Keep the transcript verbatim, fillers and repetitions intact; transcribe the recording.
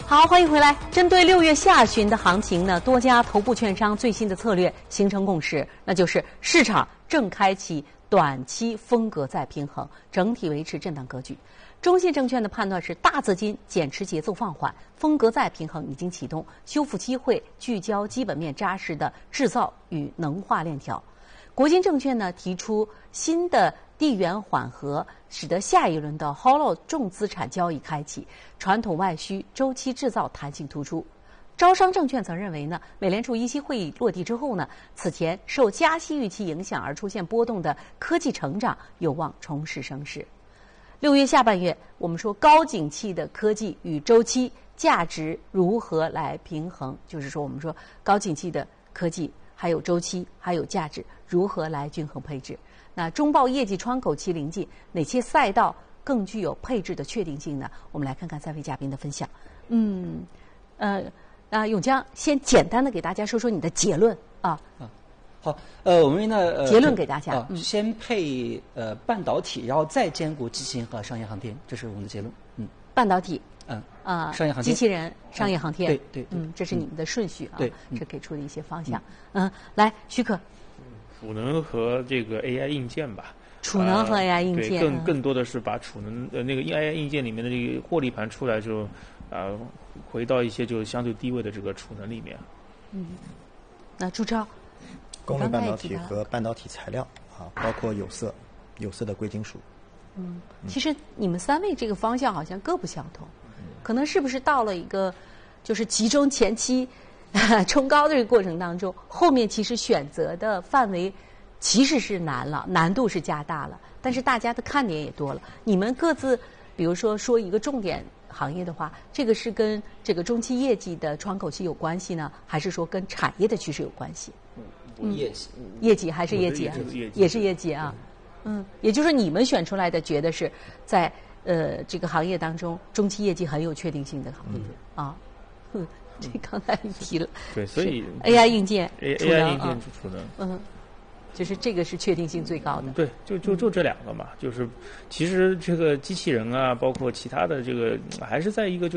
好，欢迎回来。针对六月下旬的行情呢，多家头部券商最新的策略形成共识，那就是市场正开启短期风格再平衡，整体维持震荡格局。中信证券的判断是，大资金减持节奏放缓，风格再平衡已经启动，修复机会聚焦基本面扎实的制造与能化链条。国金证券呢提出新的地缘缓和，使得下一轮的 Hollow 重资产交易开启，传统外需、周期制造弹性突出。招商证券则认为呢，美联储议息会议落地之后呢，此前受加息预期影响而出现波动的科技成长有望重拾升势。六月下半月，我们说高景气的科技与周期价值如何来平衡？就是说，我们说高景气的科技还有周期还有价值如何来均衡配置？那中报业绩窗口期临近，哪些赛道更具有配置的确定性呢？我们来看看三位嘉宾的分享。嗯，呃，那永江先简单的给大家说说你的结论啊。 啊，好，呃，我们呢，呃、 结论给大家， 啊嗯、先配呃半导体，然后再兼顾机器人和商业航天，这是我们的结论。嗯， 半导体。 嗯啊， 商业航天、 机器人、商业航天， 对对， 嗯，这是你们的顺序啊， 对， 这给出的一些方向。嗯，来，许可， 储能和这个 A I 硬件吧， 储能和 A I 硬件， 对，更更多的是把储能呃那个 A I 硬件里面的这个获利盘出来就啊，回到一些就相对低位的这个储能里面。 嗯，那朱超， 功率半导体和半导体材料啊，包括有色、有色的贵金属。 嗯，其实你们三位这个方向好像各不相同，可能是不是到了一个就是集中前期冲高的这个过程当中，后面其实选择的范围其实是难了，难度是加大了，但是大家的看点也多了。你们各自比如说说一个重点行业的话，这个是跟这个中期业绩的窗口期有关系呢，还是说跟产业的趋势有关系？ 嗯，业绩， 业绩还是业绩啊？也是业绩啊。嗯，也就是你们选出来的，觉得是在呃这个行业当中，中期业绩很有确定性的行业、嗯、啊。哼，这刚才你提了， 对，所以 A I 硬件、 A I 硬件储能， 嗯，就是这个是确定性最高的。 对，就就就这两个嘛，就是其实这个机器人啊，包括其他的这个，还是在一个就。